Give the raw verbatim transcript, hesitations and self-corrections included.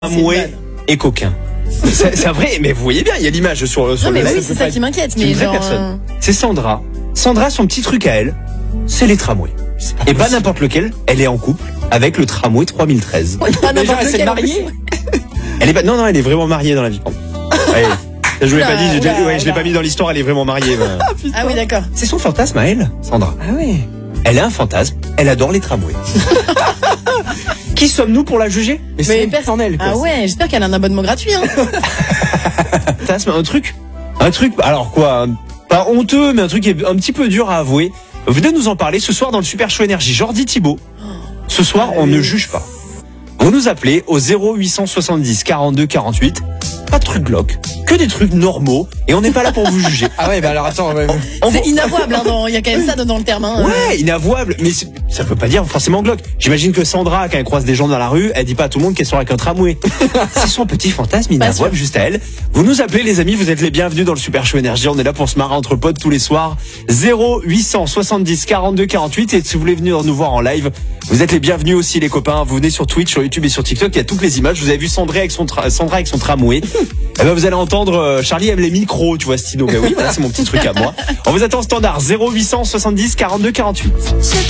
Tramway et coquin. C'est, c'est vrai, mais vous voyez bien, il y a l'image sur, sur non, le. mais bah oui, c'est ça qui m'inquiète. C'est mais une vraie genre, personne. C'est Sandra. Sandra, son petit truc à elle, c'est les tramways. Et pas n'importe lequel. Elle est en couple avec le tramway trois mille treize. Ouais, pas Déjà, n'importe elle s'est lequel, mariée. Elle est pas. Non, non, elle est vraiment mariée dans la vie. Ouais. Je vous l'ai pas dit. Je, Oula, ouais, je l'ai oula. pas mis dans l'histoire. Elle est vraiment mariée. bah. Ah oui, d'accord. C'est son fantasme à elle, Sandra. Ah oui. Elle a un fantasme. Elle adore les tramways. Qui sommes-nous pour la juger? Mais c'est Mais personnel, quoi. Ah ouais, j'espère qu'elle a un abonnement gratuit. Hein. Fantasme, un truc, un truc. Alors quoi? Pas honteux, mais un truc qui est un petit peu dur à avouer. Venez nous en parler ce soir dans le Super Show Énergie. Jordi Thibault. Ce soir, Ah on oui. ne juge pas. Vous nous appelez au zéro huit cent soixante-dix quarante-deux quarante-huit. Pas de trucs glauques, que des trucs normaux. Et on n'est pas là pour vous juger. Ah ouais, bah alors attends, ouais, ouais. On C'est va- inavouable. Hein, dans- il y a quand même ça dans le terme. Hein. Ouais, inavouable, mais c'est- ça veut pas dire forcément glauque. J'imagine que Sandra, quand elle croise des gens dans la rue, elle dit pas à tout le monde qu'elle sort avec un tramway. C'est son petit fantasme inavouable juste à elle. Vous nous appelez les amis, vous êtes les bienvenus dans le Super Show Énergie. On est là pour se marrer entre potes tous les soirs. zéro huit cent soixante-dix quarante-deux quarante-huit. Et si vous voulez venir nous voir en live, vous êtes les bienvenus aussi les copains. Vous venez sur Twitch, sur YouTube et sur TikTok. Il y a toutes les images. Vous avez vu Sandra avec son, tra- Sandra avec son tramway. Eh ben vous allez entendre euh, Charlie aime les micros, tu vois Stino. Ben oui, voilà, c'est mon petit truc à moi. On vous attend au standard zéro huit cent soixante-dix quarante-deux quarante-huit.